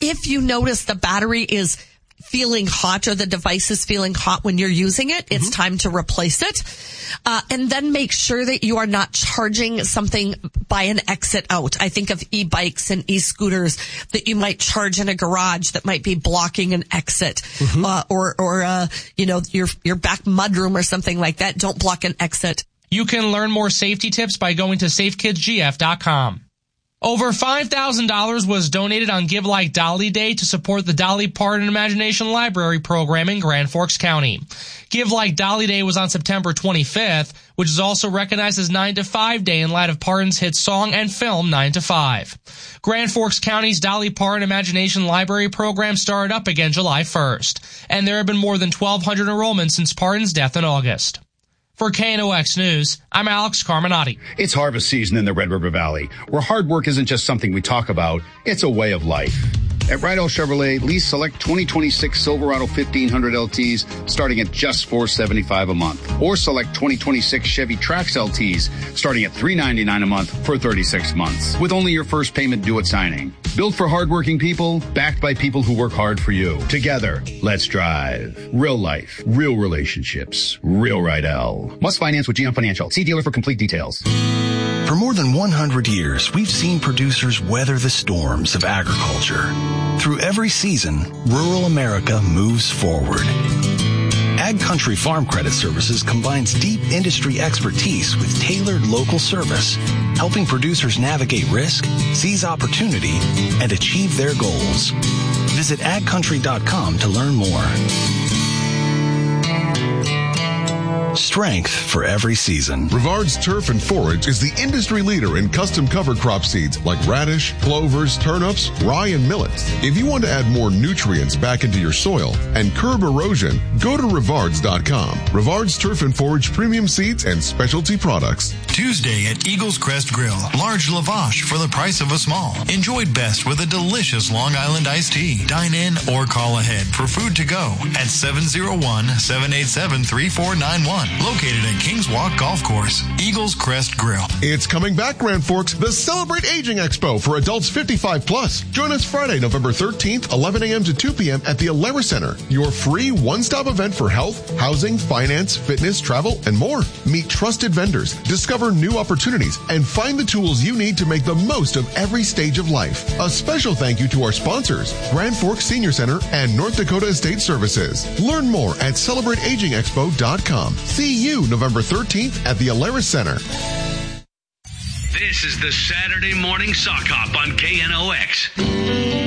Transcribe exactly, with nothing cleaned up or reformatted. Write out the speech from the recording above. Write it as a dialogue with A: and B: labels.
A: if you notice the battery is feeling hot or the device is feeling hot when you're using it, it's mm-hmm. time to replace it. Uh, and then make sure that you are not charging something by an exit out. I think of e-bikes and e-scooters that you might charge in a garage that might be blocking an exit, mm-hmm. uh, or, or, uh, you know, your, your back mudroom or something like that. Don't block an exit.
B: You can learn more safety tips by going to safe kids g f dot com. Over five thousand dollars was donated on Give Like Dolly Day to support the Dolly Parton Imagination Library program in Grand Forks County. Give Like Dolly Day was on September twenty-fifth, which is also recognized as nine to five Day in light of Parton's hit song and film nine to five. Grand Forks County's Dolly Parton Imagination Library program started up again July first, and there have been more than twelve hundred enrollments since Parton's death in August. For K N O X News, I'm Alex Carminati.
C: It's harvest season in the Red River Valley, where hard work isn't just something we talk about, it's a way of life. At Rydell Chevrolet, lease select twenty twenty-six Silverado fifteen hundred L Ts starting at just four hundred seventy-five dollars a month. Or select twenty twenty-six Chevy Trax L Ts starting at three hundred ninety-nine dollars a month for thirty-six months. With only your first payment due at signing. Built for hardworking people, backed by people who work hard for you. Together, let's drive. Real life, real relationships, real Rydell. Must finance with G M Financial. See dealer for complete details.
D: For more than one hundred years, we've seen producers weather the storms of agriculture. Through every season, rural America moves forward. Ag Country Farm Credit Services combines deep industry expertise with tailored local service, helping producers navigate risk, seize opportunity, and achieve their goals. Visit ag country dot com to learn more. Strength for every season.
E: Rivard's Turf and Forage is the industry leader in custom cover crop seeds like radish, clovers, turnips, rye, and millets. If you want to add more nutrients back into your soil and curb erosion, go to rivards dot com. Rivard's Turf and Forage premium seeds and specialty products.
F: Tuesday at Eagles Crest Grill. Large lavash for the price of a small. Enjoyed best with a delicious Long Island iced tea. Dine in or call ahead for food to go at seven oh one, seven eight seven, three four nine one. Located at Kings Walk Golf Course. Eagles Crest Grill.
E: It's coming back, Grand Forks, the Celebrate Aging Expo for adults fifty-five plus. Join us Friday, November thirteenth, eleven a.m. to two p.m. at the Alara Center. Your free one-stop event for health, housing, finance, fitness, travel, and more. Meet trusted vendors, discover new opportunities, and find the tools you need to make the most of every stage of life. A special thank you to our sponsors, Grand Forks Senior Center and North Dakota Estate Services. Learn more at celebrate aging expo dot com. See you November thirteenth at the Alara Center.
G: This is the Saturday Morning Sock Hop on K N O X.